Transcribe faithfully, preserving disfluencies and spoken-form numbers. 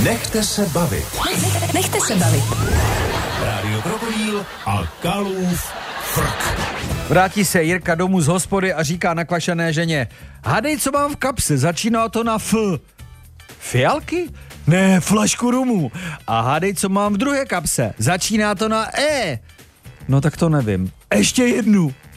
Nechte se bavit. Nechte se bavit. Rádio Krokodýl a Kalův frk. Vrátí se Jirka domů z hospody a říká nakvašené ženě: hádej, co mám v kapse, začíná to na F. Fialky? Ne, flašku rumu. A hádej, co mám v druhé kapse, začíná to na E. No tak to nevím. Ještě jednu.